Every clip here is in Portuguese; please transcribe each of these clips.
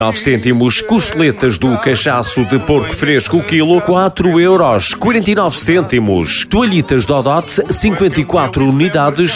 9 cêntimos, costeletas do cachaço de porco fresco o quilo, 4,49€. Toalhitas Dodot, 54 unidades,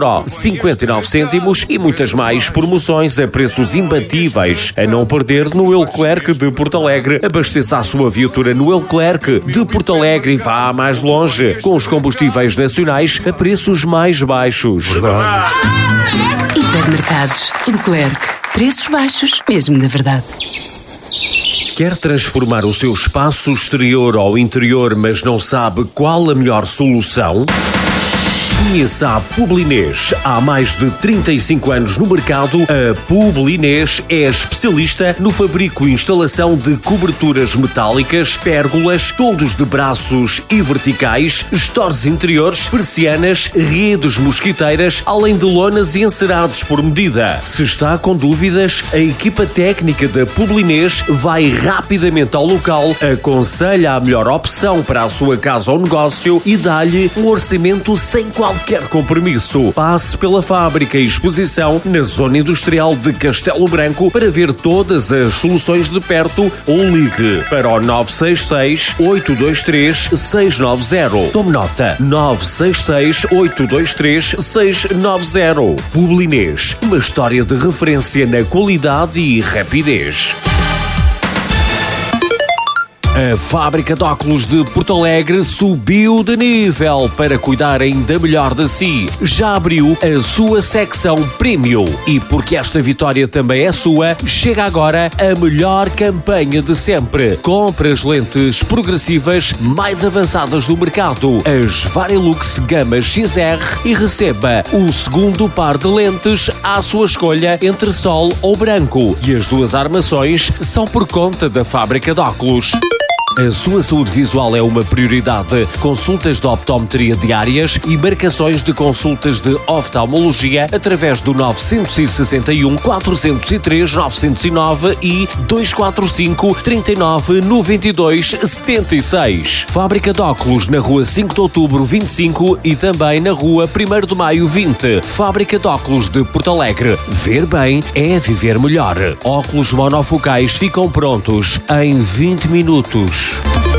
1,59€ e muitas mais promoções a preços imbatíveis. A não perder no Leclerc de Porto Alegre. Abasteça a sua viatura no Leclerc de Porto Alegre e vá mais longe, com os combustíveis nacionais a preços mais baixos. Hipermercados Leclerc. Preços baixos, mesmo na verdade. Quer transformar o seu espaço exterior ao interior, mas não sabe qual a melhor solução? Conheça a Publinês. Há mais de 35 anos no mercado, a Publinês é especialista no fabrico e instalação de coberturas metálicas, pérgolas, toldos de braços e verticais, estores interiores, persianas, redes mosquiteiras, além de lonas e encerados por medida. Se está com dúvidas, a equipa técnica da Publinês vai rapidamente ao local, aconselha a melhor opção para a sua casa ou negócio e dá-lhe um orçamento sem qualquer compromisso. Passe pela fábrica e exposição na zona industrial de Castelo Branco para ver todas as soluções de perto ou ligue para o 966-823-690. Tome nota: 966-823-690. Publinês, uma história de referência na qualidade e rapidez. A fábrica de óculos de Porto Alegre subiu de nível para cuidar ainda melhor de si. Já abriu a sua secção Premium. E porque esta vitória também é sua, chega agora a melhor campanha de sempre. Compre as lentes progressivas mais avançadas do mercado, as Varilux Gama XR, e receba o segundo par de lentes à sua escolha entre sol ou branco. E as duas armações são por conta da fábrica de óculos. A sua saúde visual é uma prioridade. Consultas de optometria diárias e marcações de consultas de oftalmologia através do 961 403 909 e 245 39 92 76. Fábrica de óculos na rua 5 de outubro 25 e também na rua 1º de maio 20. Fábrica de óculos de Porto Alegre. Ver bem é viver melhor. Óculos monofocais ficam prontos em 20 minutos.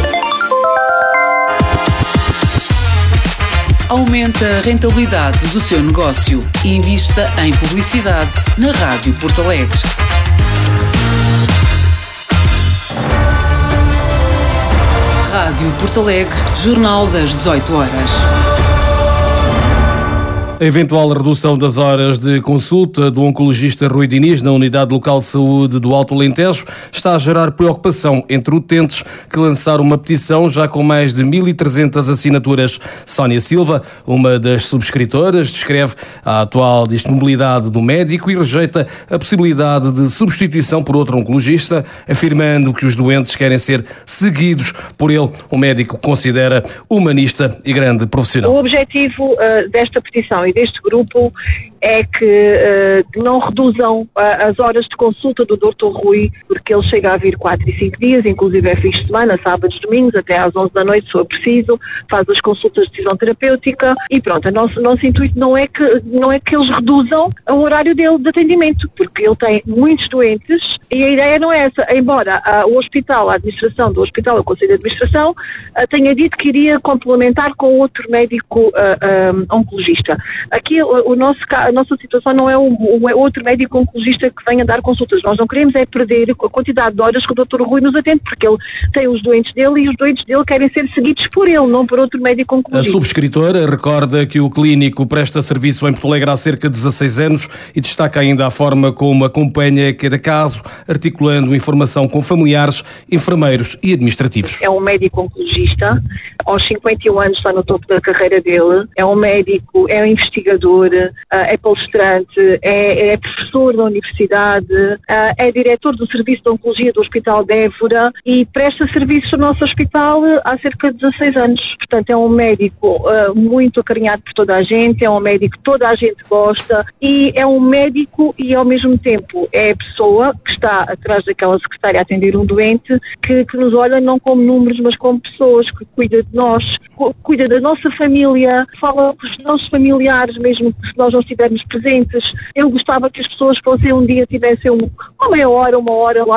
Aumente a rentabilidade do seu negócio e invista em publicidade na Rádio Porto Alegre. Rádio Porto Alegre, Jornal das 18 horas. A eventual redução das horas de consulta do oncologista Rui Diniz na Unidade Local de Saúde do Alto Alentejo está a gerar preocupação entre utentes que lançaram uma petição já com mais de 1.300 assinaturas. Sónia Silva, uma das subscritoras, descreve a atual disponibilidade do médico e rejeita a possibilidade de substituição por outro oncologista, afirmando que os doentes querem ser seguidos por ele. O médico considera humanista e grande profissional. O objetivo desta petição e deste grupo é que não reduzam as horas de consulta do Dr. Rui, porque ele chega a vir 4 e 5 dias, inclusive é fins de semana, sábados, domingos, até às 11 da noite, se for preciso, faz as consultas de decisão terapêutica e pronto. Nosso intuito não é que eles reduzam o horário dele de atendimento, porque ele tem muitos doentes e a ideia não é essa, embora o hospital, a administração do hospital, o Conselho de Administração, tenha dito que iria complementar com outro médico oncologista. Aqui a nossa situação não é outro médico oncologista que venha dar consultas. Nós não queremos é perder a quantidade de horas que o Dr. Rui nos atende, porque ele tem os doentes dele e os doentes dele querem ser seguidos por ele, não por outro médico oncologista. A subscritora recorda que o clínico presta serviço em Porto Alegre há cerca de 16 anos e destaca ainda a forma como acompanha cada caso, articulando informação com familiares, enfermeiros e administrativos. É um médico oncologista, aos 51 anos está no topo da carreira dele, é um médico, é um investigador, é palestrante, é professor da universidade, é diretor do Serviço de Oncologia do Hospital de Évora e presta serviço no nosso hospital há cerca de 16 anos. Portanto, é um médico muito acarinhado por toda a gente, é um médico que toda a gente gosta e é um médico e, ao mesmo tempo, é a pessoa que está atrás daquela secretária a atender um doente que nos olha não como números, mas como pessoas, que cuida de nós, cuida da nossa família, fala com os nossos familiares, mesmo que nós não estivermos presentes. Eu gostava que as pessoas fossem um dia, tivessem uma meia hora, 1 hora lá